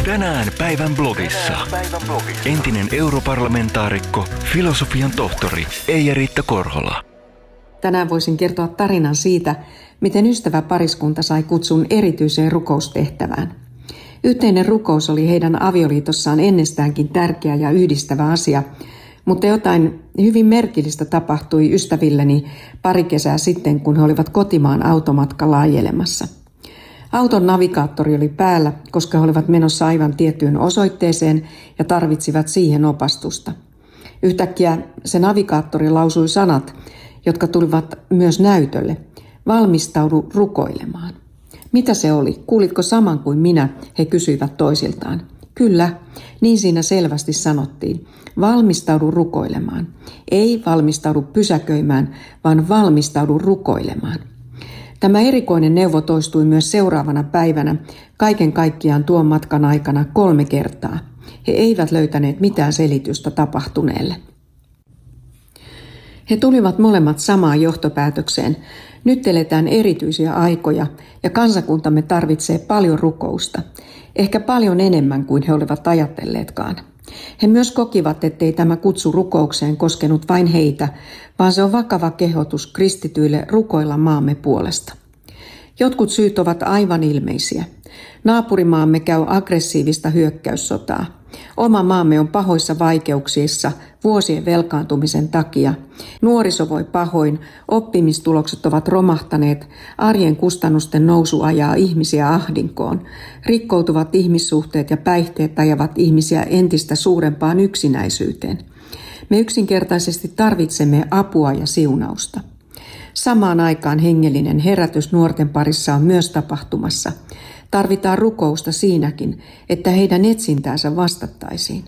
Tänään päivän blogissa. Entinen europarlamentaarikko, filosofian tohtori Eija-Riitta Korhola. Tänään voisin kertoa tarinan siitä, miten ystäväpariskunta sai kutsun erityiseen rukoustehtävään. Yhteinen rukous oli heidän avioliitossaan ennestäänkin tärkeä ja yhdistävä asia, mutta jotain hyvin merkillistä tapahtui ystävilleni pari kesää sitten, kun he olivat kotimaan automatkalla ajelemassa. Auton navigaattori oli päällä, koska he olivat menossa aivan tiettyyn osoitteeseen ja tarvitsivat siihen opastusta. Yhtäkkiä se navigaattori lausui sanat, jotka tulivat myös näytölle. Valmistaudu rukoilemaan. Mitä se oli? Kuulitko saman kuin minä? He kysyivät toisiltaan. Kyllä, niin siinä selvästi sanottiin. Valmistaudu rukoilemaan. Ei valmistaudu pysäköimään, vaan valmistaudu rukoilemaan. Tämä erikoinen neuvo toistui myös seuraavana päivänä, kaiken kaikkiaan tuon matkan aikana 3 kertaa. He eivät löytäneet mitään selitystä tapahtuneelle. He tulivat molemmat samaan johtopäätökseen. Nyt eletään erityisiä aikoja ja kansakuntamme tarvitsee paljon rukousta. Ehkä paljon enemmän kuin he olivat ajatelleetkaan. He myös kokivat, ettei tämä kutsu rukoukseen koskenut vain heitä, vaan se on vakava kehotus kristityille rukoilla maamme puolesta. Jotkut syyt ovat aivan ilmeisiä. Naapurimaamme käy aggressiivista hyökkäyssotaa. Oma maamme on pahoissa vaikeuksissa vuosien velkaantumisen takia. Nuoriso voi pahoin, oppimistulokset ovat romahtaneet, arjen kustannusten nousu ajaa ihmisiä ahdinkoon. Rikkoutuvat ihmissuhteet ja päihteet ajavat ihmisiä entistä suurempaan yksinäisyyteen. Me yksinkertaisesti tarvitsemme apua ja siunausta. Samaan aikaan hengellinen herätys nuorten parissa on myös tapahtumassa. Tarvitaan rukousta siinäkin, että heidän etsintäänsä vastattaisiin.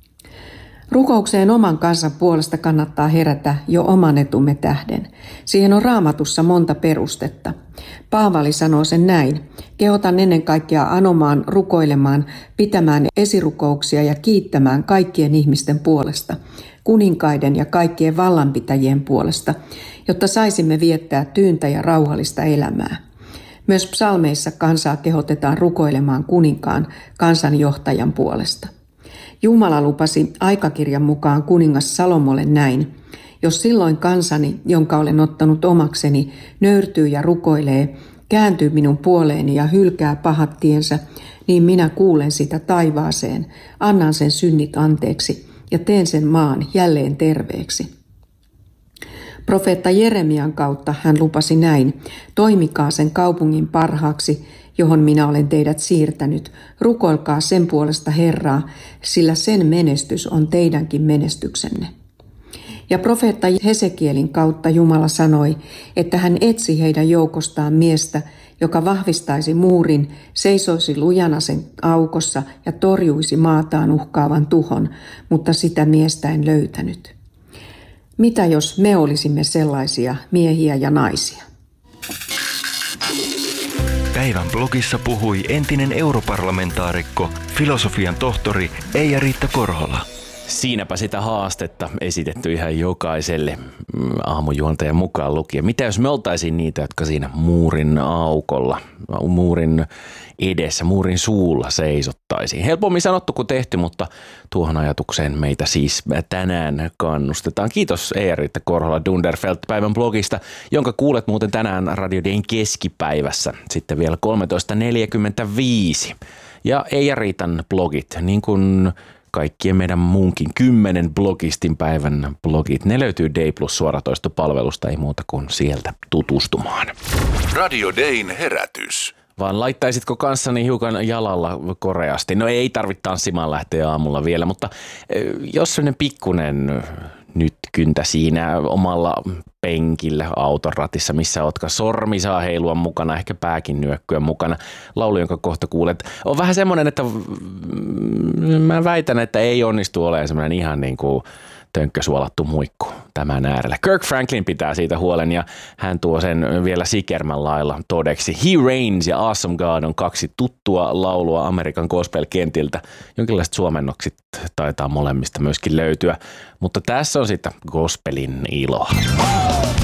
Rukoukseen oman kansan puolesta kannattaa herätä jo oman etumme tähden. Siihen on Raamatussa monta perustetta. Paavali sanoo sen näin. Kehotan ennen kaikkea anomaan, rukoilemaan, pitämään esirukouksia ja kiittämään kaikkien ihmisten puolesta, kuninkaiden ja kaikkien vallanpitäjien puolesta, jotta saisimme viettää tyyntä ja rauhallista elämää. Myös psalmeissa kansaa kehotetaan rukoilemaan kuninkaan kansanjohtajan puolesta. Jumala lupasi aikakirjan mukaan kuningas Salomolle näin. Jos silloin kansani, jonka olen ottanut omakseni, nöyrtyy ja rukoilee, kääntyy minun puoleeni ja hylkää pahat tiensä, niin minä kuulen sitä taivaaseen, annan sen synnit anteeksi ja teen sen maan jälleen terveeksi. Profeetta Jeremian kautta hän lupasi näin, toimikaa sen kaupungin parhaaksi, johon minä olen teidät siirtänyt. Rukoilkaa sen puolesta Herraa, sillä sen menestys on teidänkin menestyksenne. Ja profeetta Hesekielin kautta Jumala sanoi, että hän etsi heidän joukostaan miestä, joka vahvistaisi muurin, seisoisi lujana sen aukossa ja torjuisi maataan uhkaavan tuhon, mutta sitä miestä en löytänyt. Mitä jos me olisimme sellaisia miehiä ja naisia? Päivän blogissa puhui entinen europarlamentaarikko, filosofian tohtori Eija-Riitta Korhola. Siinäpä sitä haastetta esitetty ihan jokaiselle aamujuontajan mukaan lukien. Mitä jos me oltaisiin niitä, jotka siinä muurin aukolla, muurin edessä, muurin suulla seisottaisiin? Helpommin sanottu kuin tehty, mutta tuohon ajatukseen meitä siis tänään kannustetaan. Kiitos Eija-Riitta Korhola Dunderfelt päivän blogista, jonka kuulet muuten tänään Radio Dayn keskipäivässä, sitten vielä 13.45. Ja Eija-Riitan blogit, niin kuin kaikkien meidän muunkin 10 blogistin päivän blogit. Ne löytyy Day Plus suoratoistopalvelusta, ei muuta kuin sieltä tutustumaan. Radio Dayn herätys. Vaan laittaisitko kanssani hiukan jalalla koreasti? No ei tarvitse tanssimaan lähteä aamulla vielä, mutta jos sellainen pikkunen nytkyntä siinä omalla penkillä auton ratissa, missä ootkaan, sormi saa heilua mukana, ehkä pääkin nyökkyä mukana. Laulu, jonka kohta kuulet, on vähän semmoinen, että mä väitän, että ei onnistu olemaan semmoinen ihan niin kuin tönkkösuolattu muikku tämän äärellä. Kirk Franklin pitää siitä huolen ja hän tuo sen vielä Sikermän lailla todeksi. He Reigns ja Awesome God on 2 tuttua laulua Amerikan gospel-kentiltä. Jonkinlaiset suomennokset taitaa molemmista myöskin löytyä, mutta tässä on sitten gospelin iloa.